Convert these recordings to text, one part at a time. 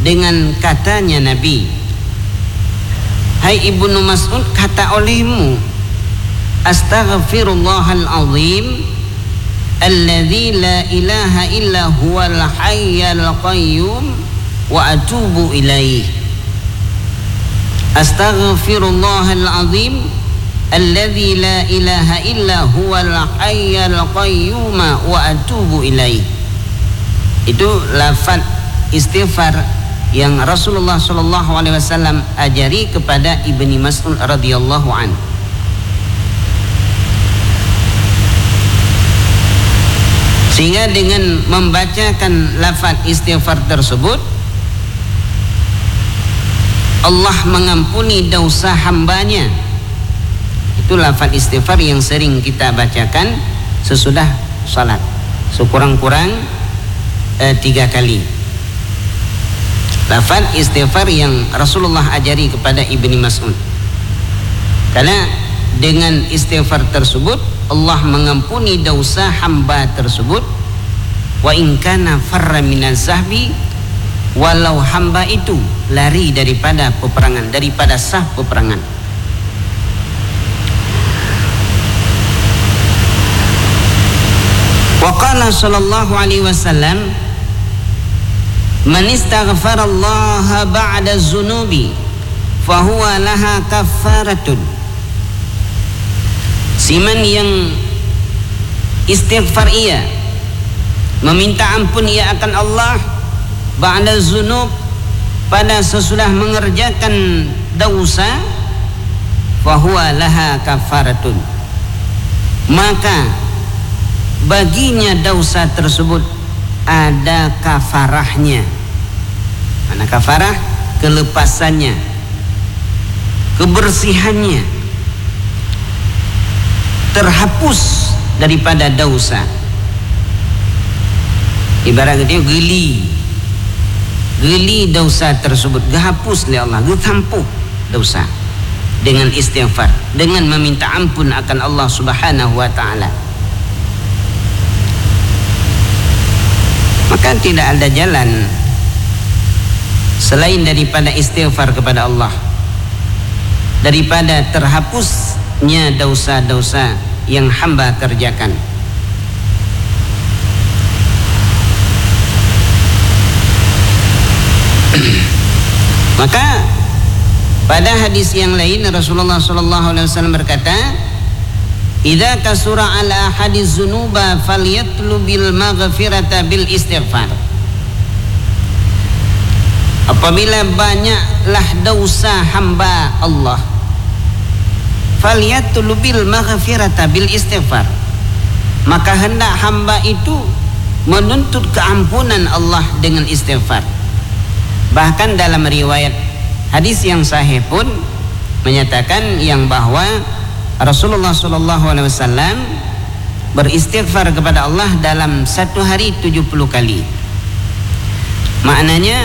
dengan katanya Nabi, hai Ibnu Mas'ud, kata olehmu, astaghfirullahal azim alladzi la ilaha illa huwal hayyul qayyum wa atubu ilaih. Astaghfirullahal azim alladzi la ilaha illa huwal hayyul qayyum wa atubu ilaih. Itu lafaz istighfar yang Rasulullah sallallahu alaihi wasallam ajari kepada Ibnu Mas'ud radhiyallahu anhu. Sehingga dengan membacakan lafaz istighfar tersebut, Allah mengampuni dosa hambanya. Itu lafaz istighfar yang sering kita bacakan sesudah salat, sekurang-kurang 3 kali. Lafaz istighfar yang Rasulullah ajari kepada Ibnu Mas'ud, karena dengan istighfar tersebut Allah mengampuni dosa hamba tersebut. Wa in kana farra minaz zahbi, walau hamba itu lari daripada peperangan, daripada sah peperangan. Wa qala sallallahu alaihi wasallam, man istaghfarallaha ba'da zunubi fahuwa laha kaffaratun. Siman yang istighfar ia, meminta ampun ia akan Allah ba'da zunub, pada sesudah mengerjakan dosa, fahuwa laha kaffaratun, maka baginya dosa tersebut ada kafarahnya. Mana kafarah? Kelepasannya, kebersihannya, terhapus daripada dosa. Ibarat dia geli dosa tersebut, gehapus oleh Allah, getampuh dosa dengan istighfar, dengan meminta ampun akan Allah Subhanahu wa taala. Maka tidak ada jalan selain daripada istighfar kepada Allah, daripada terhapusnya dosa-dosa yang hamba kerjakan. Maka pada hadis yang lain Rasulullah sallallahu alaihi wasallam berkata, idza kasura ala ahadiz zunuba falyatlubil maghfirata bil istighfar. Apabila banyaklah dosa hamba Allah, falyatlubil maghfirata bil istighfar, maka hendak hamba itu menuntut keampunan Allah dengan istighfar. Bahkan dalam riwayat hadis yang sahih pun menyatakan yang bahwa Rasulullah SAW beristighfar kepada Allah dalam 1 hari 70 kali. Maknanya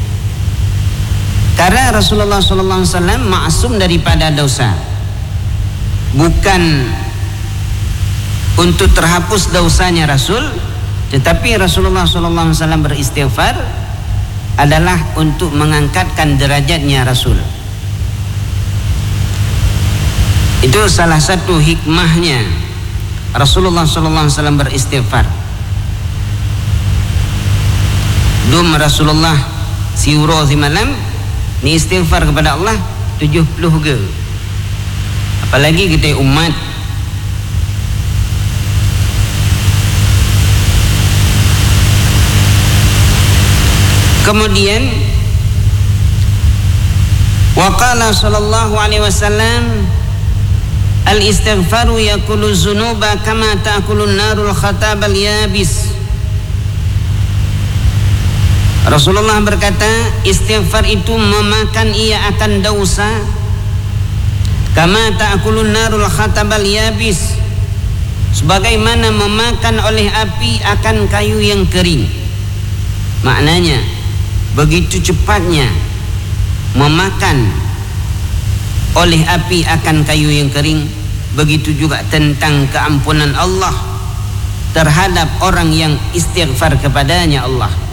karena Rasulullah SAW maksum daripada dosa, bukan untuk terhapus dosanya Rasul, tetapi Rasulullah SAW beristighfar adalah untuk mengangkatkan derajatnya Rasul. Itu salah satu hikmahnya Rasulullah SAW beristighfar. Dum Rasulullah siuro si malam ni istighfar kepada Allah 70 ke. Apalagi kita umat. Kemudian waqala sallallahu alaihi wasallam, al-istighfaru yakulu zunuba kama ta'kulun narul khatabal yabis. Rasulullah berkata, istighfar itu memakan ia akan dosa kama ta'kulun narul khatabal yabis, sebagaimana memakan oleh api akan kayu yang kering. Maknanya begitu cepatnya memakan oleh api akan kayu yang kering, begitu juga tentang keampunan Allah terhadap orang yang istighfar kepadanya Allah.